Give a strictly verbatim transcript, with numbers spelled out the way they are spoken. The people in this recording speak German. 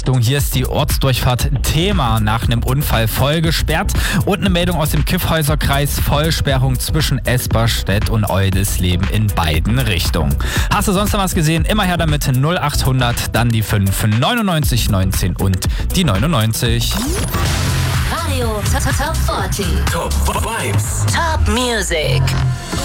Achtung, hier ist die Ortsdurchfahrt Thema nach einem Unfall voll gesperrt und eine Meldung aus dem Kyffhäuserkreis, Vollsperrung zwischen Esperstedt und Eudelsleben in beiden Richtungen. Hast du sonst noch was gesehen? Immer her damit, null achthundert, dann die fünf, neunundneunzig neunzehn und die neunundneunzig. Radio Top vierzig. Top Vibes. Top Music.